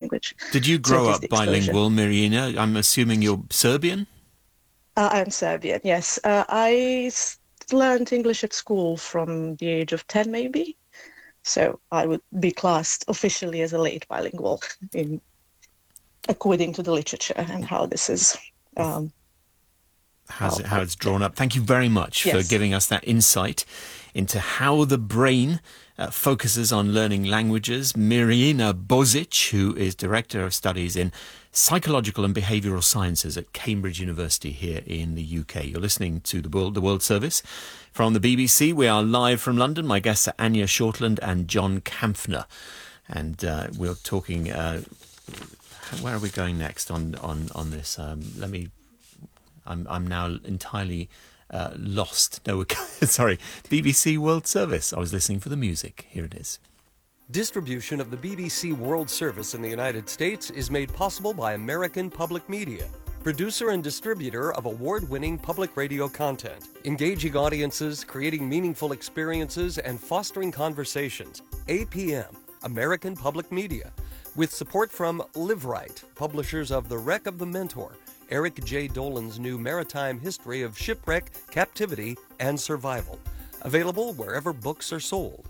language. Did you grow up bilingual, Mirjana? I'm assuming you're Serbian? I'm Serbian, yes. I learned English at school from the age of 10, maybe. So I would be classed officially as a late bilingual according to the literature and how this is... how it's drawn up. Thank you very much for giving us that insight into how the brain focuses on learning languages. Mirjana Bozic, who is Director of Studies in Psychological and Behavioural Sciences at Cambridge University here in the UK. You're listening to the World Service from the BBC. We are live from London. My guests are Anya Shortland and John Kampfner. And we're talking... where are we going next on this? I'm now entirely lost. No, sorry. BBC World Service. I was listening for the music. Here it is. Distribution of the BBC World Service in the United States is made possible by American Public Media, producer and distributor of award-winning public radio content, engaging audiences, creating meaningful experiences, and fostering conversations. APM, American Public Media, with support from Live Right, publishers of The Wreck of the Mentor, Eric J. Dolan's new maritime history of shipwreck, captivity, and survival. Available wherever books are sold.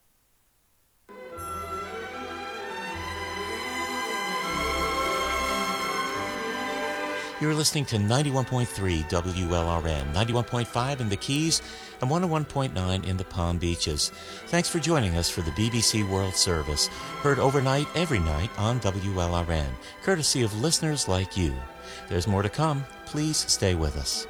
You're listening to 91.3 WLRN, 91.5 in the Keys, and 101.9 in the Palm Beaches. Thanks for joining us for the BBC World Service, heard overnight every night on WLRN, courtesy of listeners like you. There's more to come. Please stay with us.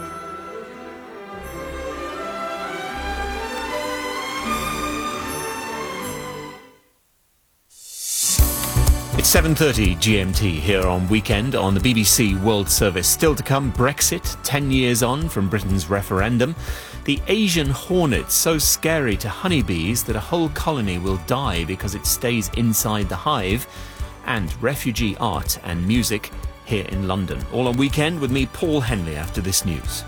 It's 7:30 GMT here on Weekend on the BBC World Service. Still to come, Brexit, 10 years on from Britain's referendum. The Asian hornet, so scary to honeybees that a whole colony will die because it stays inside the hive. And refugee art and music here in London. All on Weekend with me, Paul Henley, after this news.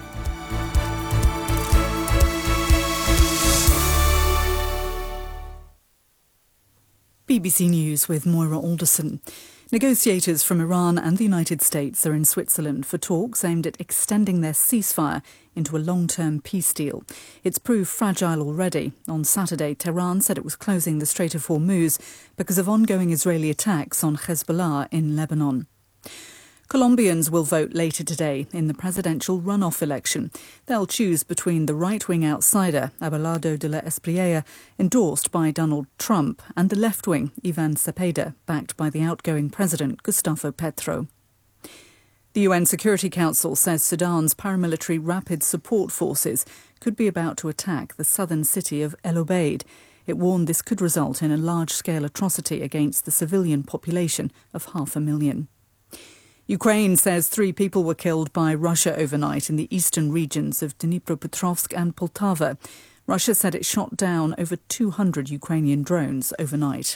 BBC News with Moira Alderson. Negotiators from Iran and the United States are in Switzerland for talks aimed at extending their ceasefire into a long-term peace deal. It's proved fragile already. On Saturday, Tehran said it was closing the Strait of Hormuz because of ongoing Israeli attacks on Hezbollah in Lebanon. Colombians will vote later today in the presidential runoff election. They'll choose between the right-wing outsider, Abelardo de la Espriella, endorsed by Donald Trump, and the left-wing, Ivan Cepeda, backed by the outgoing president, Gustavo Petro. The UN Security Council says Sudan's paramilitary rapid support forces could be about to attack the southern city of El Obeid. It warned this could result in a large-scale atrocity against the civilian population of 500,000. Ukraine says 3 people were killed by Russia overnight in the eastern regions of Dnipropetrovsk and Poltava. Russia said it shot down over 200 Ukrainian drones overnight.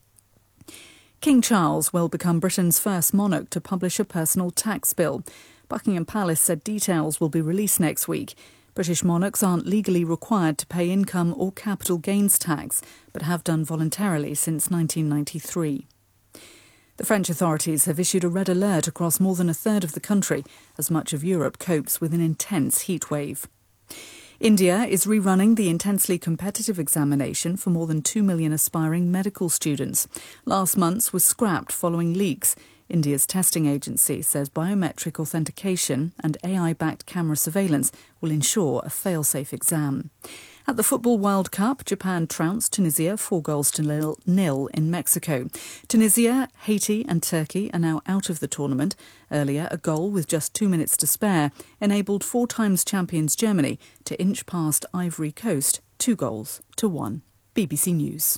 King Charles will become Britain's first monarch to publish a personal tax bill. Buckingham Palace said details will be released next week. British monarchs aren't legally required to pay income or capital gains tax, but have done voluntarily since 1993. The French authorities have issued a red alert across more than a third of the country as much of Europe copes with an intense heat wave. India is rerunning the intensely competitive examination for more than 2 million aspiring medical students. Last month's was scrapped following leaks. India's testing agency says biometric authentication and AI-backed camera surveillance will ensure a fail-safe exam. At the Football World Cup, Japan trounced Tunisia 4-0 in Mexico. Tunisia, Haiti and Turkey are now out of the tournament. Earlier, a goal with just 2 minutes to spare enabled 4 times champions Germany to inch past Ivory Coast 2-1. BBC News.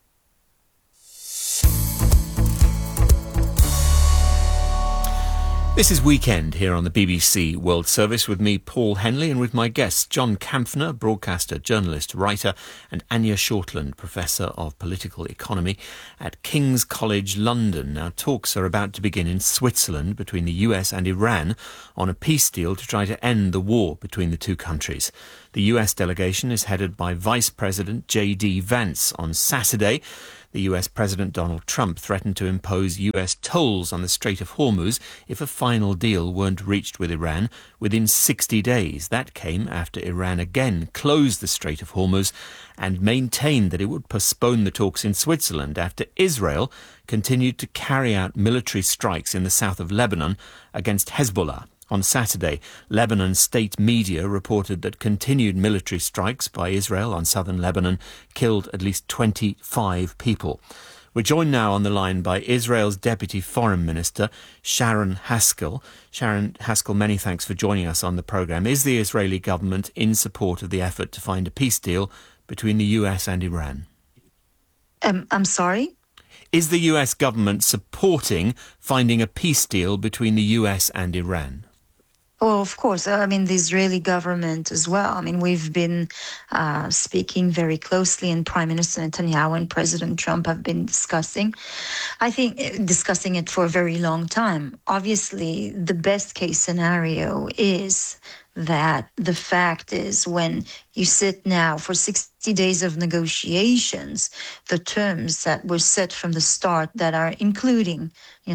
This is Weekend here on the BBC World Service with me, Paul Henley, and with my guests, John Kampfner, broadcaster, journalist, writer, and Anya Shortland, Professor of Political Economy at King's College London. Now, talks are about to begin in Switzerland between the US and Iran on a peace deal to try to end the war between the two countries. The US delegation is headed by Vice President J.D. Vance on Saturday. The US President Donald Trump threatened to impose US tolls on the Strait of Hormuz if a final deal weren't reached with Iran within 60 days. That came after Iran again closed the Strait of Hormuz and maintained that it would postpone the talks in Switzerland after Israel continued to carry out military strikes in the south of Lebanon against Hezbollah. On Saturday, Lebanon state media reported that continued military strikes by Israel on southern Lebanon killed at least 25 people. We're joined now on the line by Israel's Deputy Foreign Minister, Sharon Haskell. Sharon Haskell, many thanks for joining us on the programme. Is the Israeli government in support of the effort to find a peace deal between the US and Iran? I'm sorry? Is the US government supporting finding a peace deal between the US and Iran? Well, of course. I mean, the Israeli government as well. I mean, we've been speaking very closely, and Prime Minister Netanyahu and President Trump have been discussing it for a very long time. Obviously, the best case scenario is that the fact is when you sit now for 60 days of negotiations, the terms that were set from the start that are including, an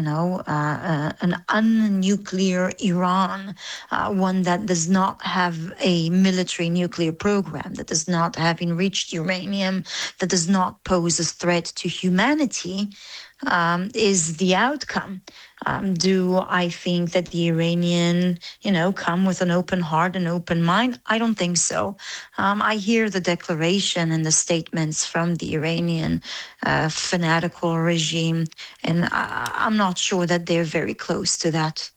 unnuclear Iran, one that does not have a military nuclear program, that does not have enriched uranium, that does not pose a threat to humanity, is the outcome. Do I think that the Iranian, come with an open heart and open mind? I don't think so. I hear the declaration and the statements from the Iranian fanatical regime, and I'm not sure that they're very close to that.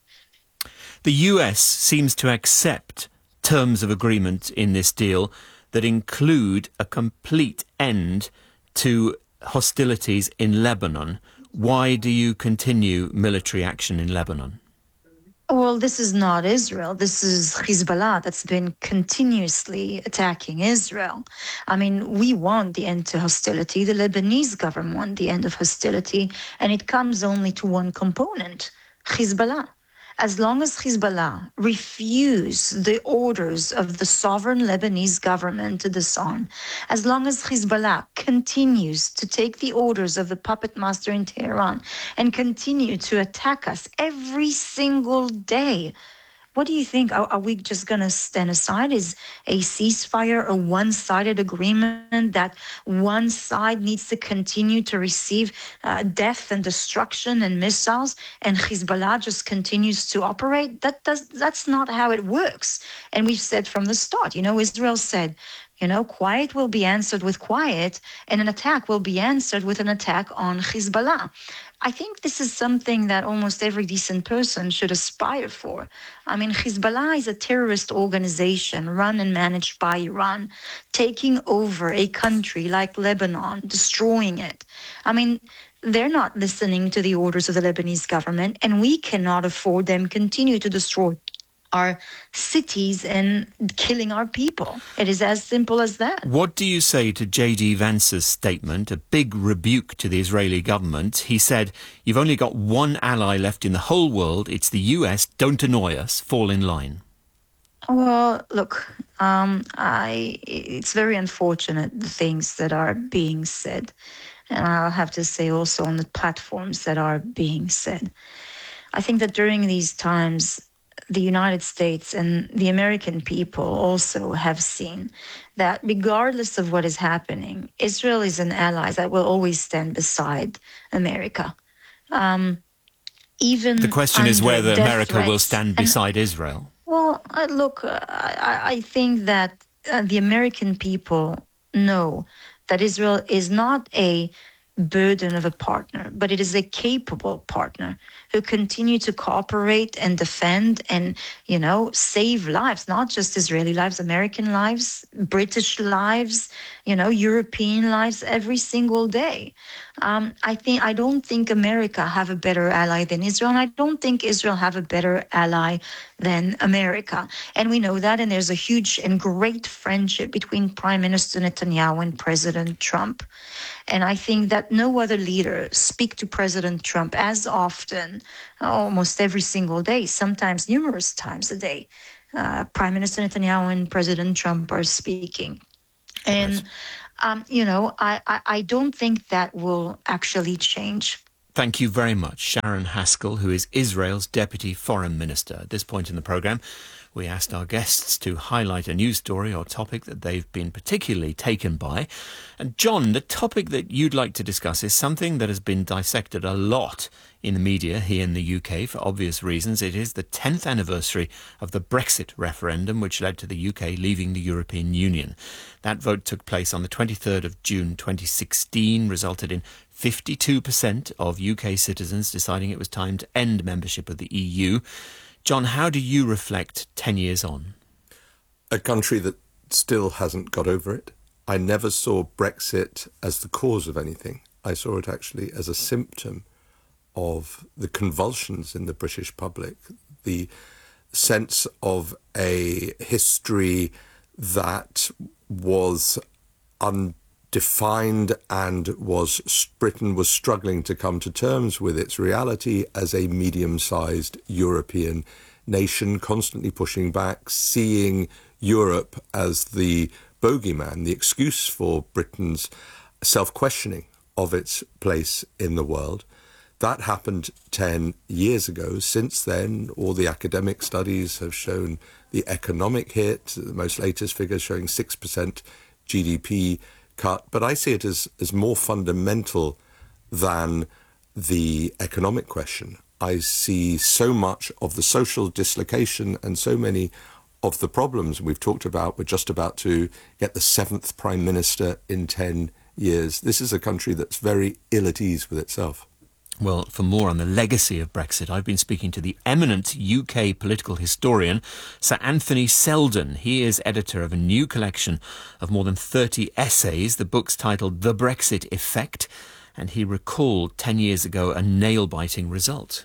The US seems to accept terms of agreement in this deal that include a complete end to hostilities in Lebanon. Why do you continue military action in Lebanon? Well, this is not Israel. This is Hezbollah that's been continuously attacking Israel. I mean, we want the end to hostility. The Lebanese government want the end of hostility, and it comes only to one component, Hezbollah. As long as Hezbollah refuse the orders of the sovereign Lebanese government to disarm, as long as Hezbollah continues to take the orders of the puppet master in Tehran and continue to attack us every single day, what do you think? Are we just going to stand aside? Is a ceasefire a one-sided agreement that one side needs to continue to receive death and destruction and missiles, and Hezbollah just continues to operate? That's not how it works. And we've said from the start, Israel said, quiet will be answered with quiet, and an attack will be answered with an attack on Hezbollah. I think this is something that almost every decent person should aspire for. I mean, Hezbollah is a terrorist organization run and managed by Iran, taking over a country like Lebanon, destroying it. I mean, they're not listening to the orders of the Lebanese government, and we cannot afford them continue to destroy our cities and killing our people. It is as simple as that. What do you say to J.D. Vance's statement, a big rebuke to the Israeli government? He said, "You've only got one ally left in the whole world. It's the US. Don't annoy us. Fall in line." Well, look, it's very unfortunate, the things that are being said. And I'll have to say also on the platforms that are being said. I think that during these times, the United States and the American people also have seen that regardless of what is happening, Israel is an ally that will always stand beside America. Even the question is whether America will stand beside Israel. Well, look, I think that the American people know that Israel is not a burden of a partner, but it is a capable partner who continue to cooperate and defend and, save lives, not just Israeli lives, American lives, British lives, European lives every single day. I don't think America have a better ally than Israel, and I don't think Israel have a better ally than America. And we know that, and there's a huge and great friendship between Prime Minister Netanyahu and President Trump. And I think that no other leader speak to President Trump as often, almost every single day, sometimes numerous times a day. Prime Minister Netanyahu and President Trump are speaking. And I don't think that will actually change. Thank you very much, Sharon Haskell, who is Israel's Deputy Foreign Minister. At this point in the programme, we asked our guests to highlight a news story or topic that they've been particularly taken by. And John, the topic that you'd like to discuss is something that has been dissected a lot in the media here in the UK for obvious reasons. It is the 10th anniversary of the Brexit referendum, which led to the UK leaving the European Union. That vote took place on the 23rd of June 2016, resulted in 52% of UK citizens deciding it was time to end membership of the EU. John, how do you reflect 10 years on? A country that still hasn't got over it. I never saw Brexit as the cause of anything. I saw it actually as a symptom of the convulsions in the British public, the sense of a history that was undefined and Britain was struggling to come to terms with its reality as a medium-sized European nation, constantly pushing back, seeing Europe as the bogeyman, the excuse for Britain's self-questioning of its place in the world. That happened 10 years ago. Since then, all the academic studies have shown the economic hit, the most latest figures showing 6% GDP cut. But I see it as more fundamental than the economic question. I see so much of the social dislocation and so many of the problems we've talked about. We're just about to get the 7th Prime Minister in 10 years. This is a country that's very ill at ease with itself. Well, for more on the legacy of Brexit, I've been speaking to the eminent UK political historian, Sir Anthony Seldon. He is editor of a new collection of more than 30 essays. The book's titled The Brexit Effect, and he recalled 10 years ago a nail-biting result.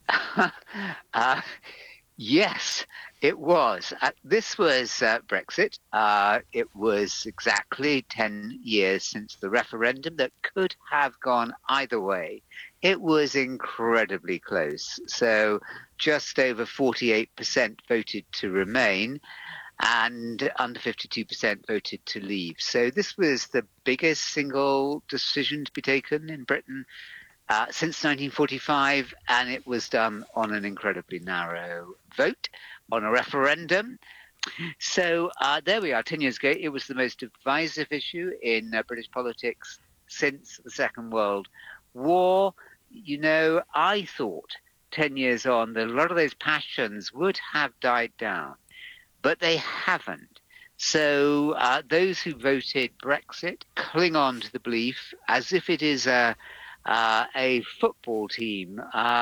Yes, it was. This was Brexit. It was exactly 10 years since the referendum that could have gone either way. It was incredibly close. So just over 48% voted to remain and under 52% voted to leave. So this was the biggest single decision to be taken in Britain since 1945, and it was done on an incredibly narrow vote, on a referendum. So there we are, 10 years ago. It was the most divisive issue in British politics since the Second World War. You know, I thought 10 years on that a lot of those passions would have died down, but they haven't. So those who voted Brexit cling on to the belief as if it is a football team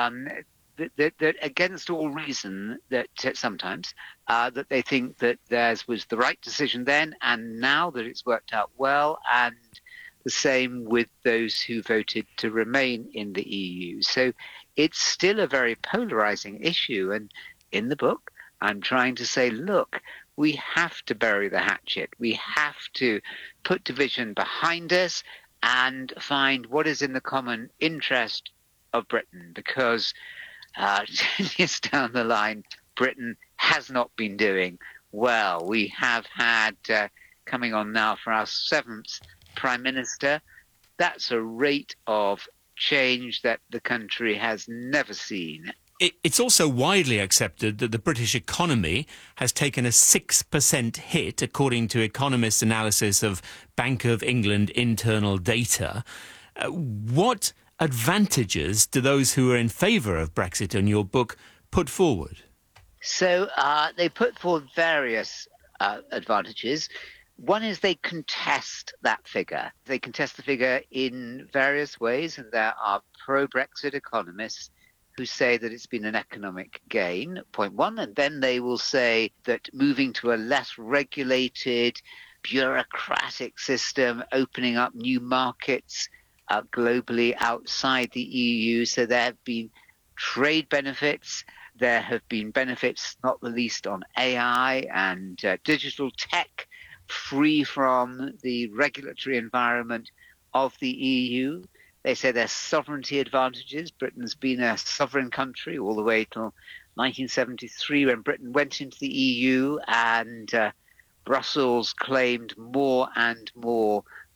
that against all reason, that sometimes that they think that theirs was the right decision then, and now that it's worked out well, and the same with those who voted to remain in the EU. So it's still a very polarizing issue. And in the book, I'm trying to say, look, we have to bury the hatchet. We have to put division behind us and find what is in the common interest of Britain, because 10 years down the line, Britain has not been doing well. We have had, coming on now for our 7th Prime Minister, that's a rate of change that the country has never seen. It's also widely accepted that the British economy has taken a 6% hit, according to economists' analysis of Bank of England internal data. What advantages do those who are in favour of Brexit in your book put forward? So they put forward various advantages. One is they contest that figure. They contest the figure in various ways, and there are pro-Brexit economists who say that it's been an economic gain, point one, and then they will say that moving to a less regulated, bureaucratic system, opening up new markets globally outside the EU, so there have been trade benefits, there have been benefits not the least on AI and digital tech, free from the regulatory environment of the EU. They say there's sovereignty advantages. Britain's been a sovereign country all the way till 1973 when Britain went into the EU, and Brussels claimed more and more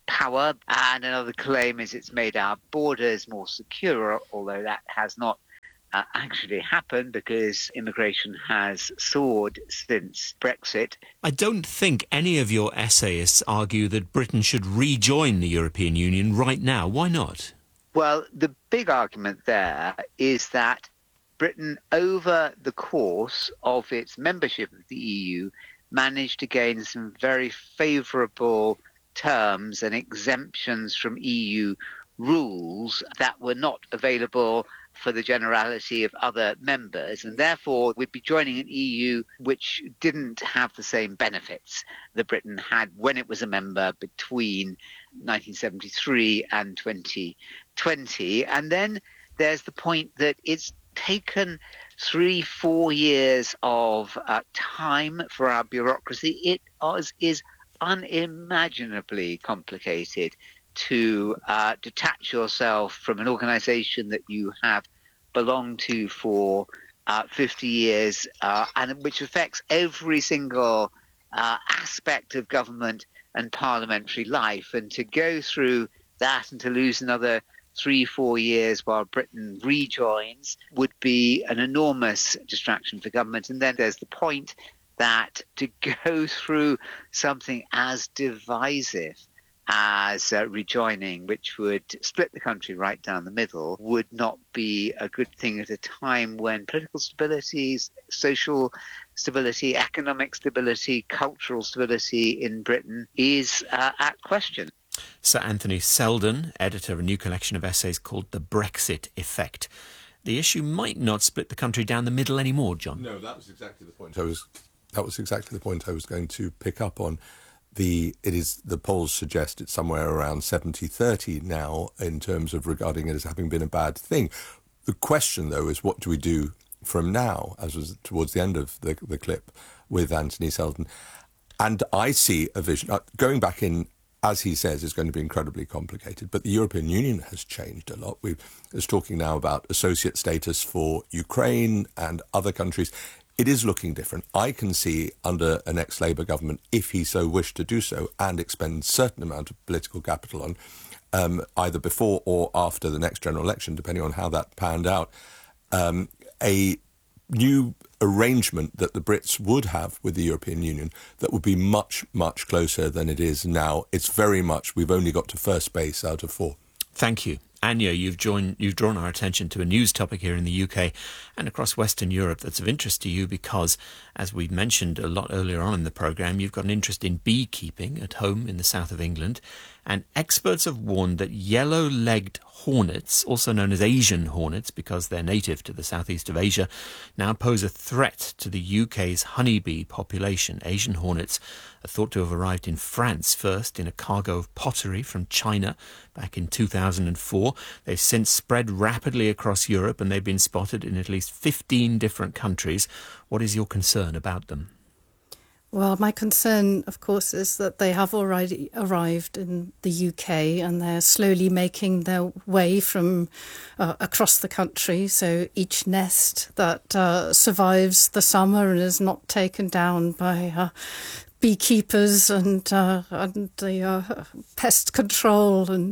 power. And another claim is it's made our borders more secure, although that has not actually happened because immigration has soared since Brexit. I don't think any of your essayists argue that Britain should rejoin the European Union right now. Why not? Well, the big argument there is that Britain, over the course of its membership of the EU, managed to gain some very favourable terms and exemptions from EU rules that were not available for the generality of other members, and therefore we'd be joining an EU which didn't have the same benefits that Britain had when it was a member between 1973 and 2020. And then there's the point that it's taken 3-4 years of time for our bureaucracy. It is unimaginably complicated to detach yourself from an organization that you have belonged to for 50 years and which affects every single aspect of government and parliamentary life. And to go through that and to lose another 3-4 years while Britain rejoins would be an enormous distraction for government. And then there's the point that to go through something as divisive as rejoining, which would split the country right down the middle, would not be a good thing at a time when political stability, social stability, economic stability, cultural stability in Britain is at question. Sir Anthony Seldon, editor of a new collection of essays called The Brexit Effect. The issue might not split the country down the middle anymore, John. No, that was exactly the point I was going to pick up on. The polls suggest it's somewhere around 70-30 now in terms of regarding it as having been a bad thing. The question, though, is what do we do from now, as was towards the end of the clip with Anthony Seldon. And I see a vision, going back in, as he says, is going to be incredibly complicated, but the European Union has changed a lot. We're talking now about associate status for Ukraine and other countries. It is looking different. I can see under an ex-Labour government, if he so wished to do so and expend a certain amount of political capital on either before or after the next general election, depending on how that panned out, a new arrangement that the Brits would have with the European Union that would be much, much closer than it is now. It's very much, we've only got to first base out of 4. Thank you. Anya, you've drawn our attention to a news topic here in the UK and across Western Europe that's of interest to you because, as we mentioned a lot earlier on in the programme, you've got an interest in beekeeping at home in the south of England, and experts have warned that yellow-legged hornets, also known as Asian hornets because they're native to the southeast of Asia, now pose a threat to the UK's honeybee population. Asian hornets are thought to have arrived in France first in a cargo of pottery from China back in 2004. They've since spread rapidly across Europe and they've been spotted in at least 15 different countries. What is your concern about them? Well, my concern, of course, is that they have already arrived in the UK and they're slowly making their way from across the country. So each nest that survives the summer and is not taken down by beekeepers and the pest control and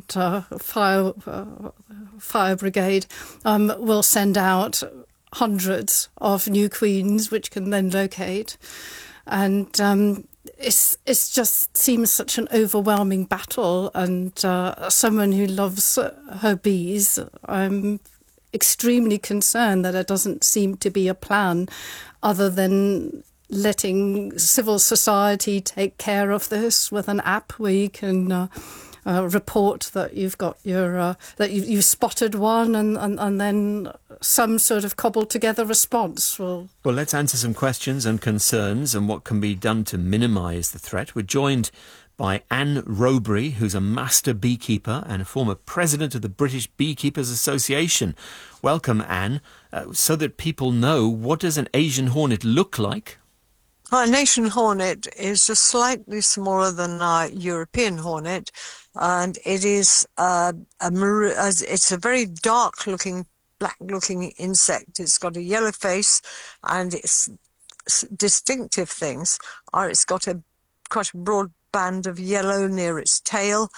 fire brigade will send out hundreds of new queens, which can then locate. And it's just seems such an overwhelming battle. And someone who loves her bees, I'm extremely concerned that there doesn't seem to be a plan other than letting civil society take care of this with an app where you can report that you've got your that you've spotted one, and then some sort of cobbled together response. Well, let's answer some questions and concerns and what can be done to minimise the threat. We're joined by Anne Robury, who's a master beekeeper and a former president of the British Beekeepers Association. Welcome, Anne. So that people know, what does an Asian hornet look like? An Asian hornet is just slightly smaller than our European hornet, and it is it's a very dark-looking, black-looking insect. It's got a yellow face, and its distinctive things are it's got quite a broad band of yellow near its tail,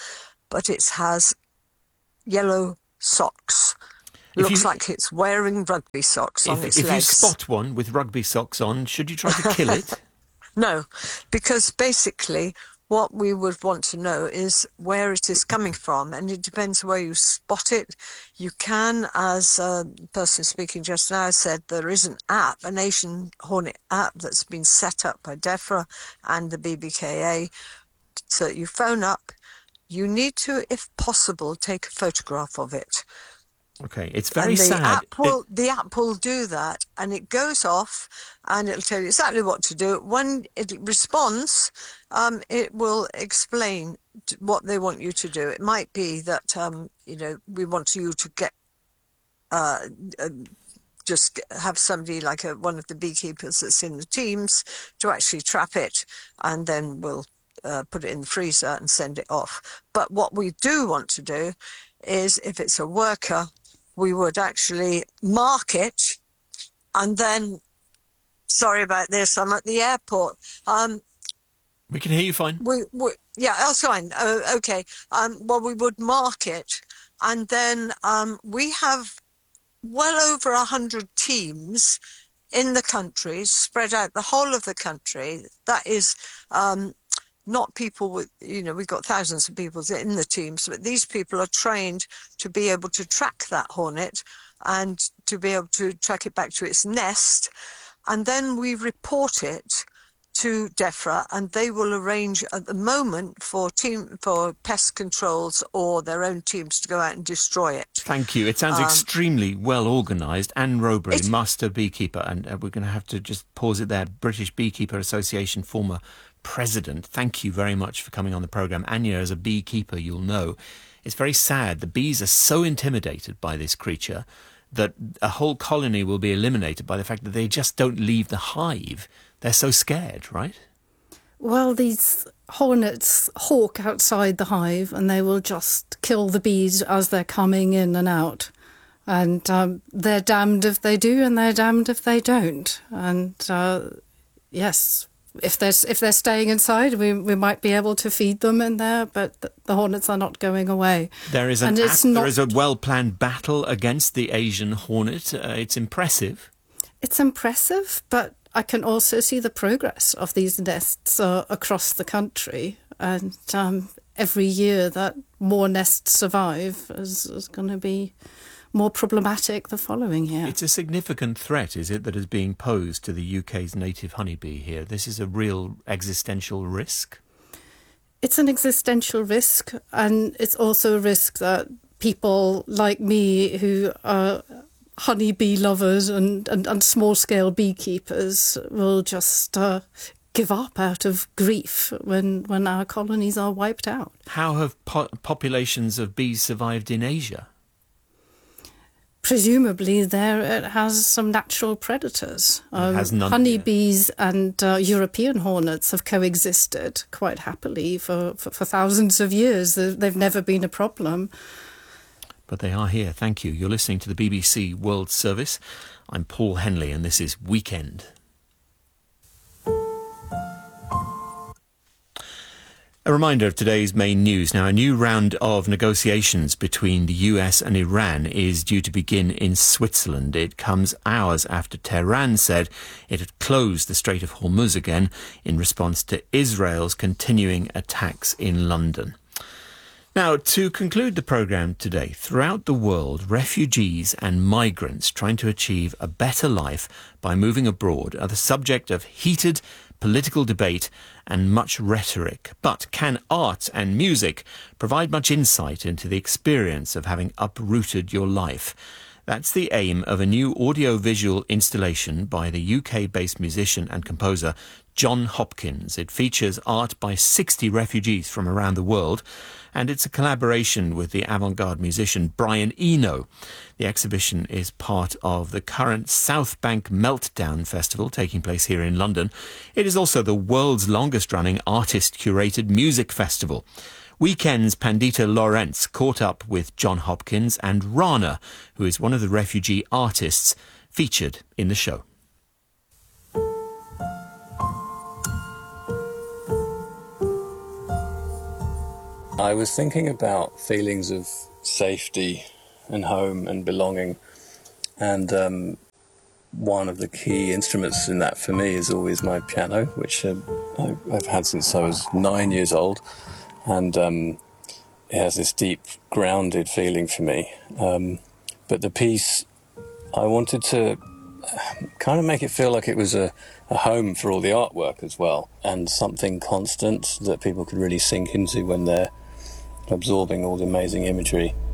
but it has yellow socks. Looks like it's wearing rugby socks on its legs. If you spot one with rugby socks on, should you try to kill it? No, because basically what we would want to know is where it is coming from, and it depends where you spot it. You can, as a person speaking just now said, there is an app, an Asian hornet app that's been set up by DEFRA and the BBKA. So you phone up, you need to, if possible, take a photograph of it. Okay, it's very sad. The app will do that, and it goes off, and it'll tell you exactly what to do. When it responds, it will explain what they want you to do. It might be that we want you to get just have somebody like one of the beekeepers that's in the teams to actually trap it, and then we'll put it in the freezer and send it off. But what we do want to do is, if it's a worker, we would actually mark it, and then, sorry about this, I'm at the airport. We can hear you fine. Yeah, that's fine. Okay. Well, we would mark it, and then we have well over 100 teams in the country, spread out the whole of the country. That is not people with, we've got thousands of people in the teams, but these people are trained to be able to track that hornet and to be able to track it back to its nest. And then we report it to DEFRA, and they will arrange at the moment for pest controls or their own teams to go out and destroy it. Thank you. It sounds extremely well organised. Anne Rowbury, master beekeeper, and we're going to have to just pause it there. British Beekeeper Association former president. Thank you very much for coming on the programme. Anya, as a beekeeper, you'll know it's very sad. The bees are so intimidated by this creature that a whole colony will be eliminated by the fact that they just don't leave the hive. They're so scared, right? Well, these hornets hawk outside the hive, and they will just kill the bees as they're coming in and out. And they're damned if they do, and they're damned if they don't. And yes, if they're staying inside, we might be able to feed them in there, but the hornets are not going away. There is there is a well-planned battle against the Asian hornet. It's impressive. It's impressive, but I can also see the progress of these nests across the country, and every year that more nests survive is going to be more problematic the following year. It's a significant threat, is it, that is being posed to the UK's native honeybee here? This is a real existential risk? It's an existential risk, and it's also a risk that people like me who are honeybee lovers and small-scale beekeepers will just give up out of grief when our colonies are wiped out. How have populations of bees survived in Asia? Presumably there it has some natural predators. Honeybees and European hornets have coexisted quite happily for thousands of years. They've never been a problem. But they are here. Thank you. You're listening to the BBC World Service. I'm Paul Henley, and this is Weekend. A reminder of today's main news. Now, a new round of negotiations between the US and Iran is due to begin in Switzerland. It comes hours after Tehran said it had closed the Strait of Hormuz again in response to Israel's continuing attacks in London. Now, to conclude the programme today, throughout the world, refugees and migrants trying to achieve a better life by moving abroad are the subject of heated political debate and much rhetoric. But can art and music provide much insight into the experience of having uprooted your life? That's the aim of a new audio-visual installation by the UK-based musician and composer John Hopkins. It features art by 60 refugees from around the world, and it's a collaboration with the avant-garde musician Brian Eno. The exhibition is part of the current South Bank Meltdown Festival taking place here in London. It is also the world's longest-running artist-curated music festival. Weekend's Pandita Lawrence caught up with John Hopkins and Rana, who is one of the refugee artists featured in the show. I was thinking about feelings of safety and home and belonging, and one of the key instruments in that for me is always my piano, which I've had since I was 9 years old, and it has this deep, grounded feeling for me. But the piece, I wanted to kind of make it feel like it was a home for all the artwork as well, and something constant that people could really sink into when they're absorbing all the amazing imagery.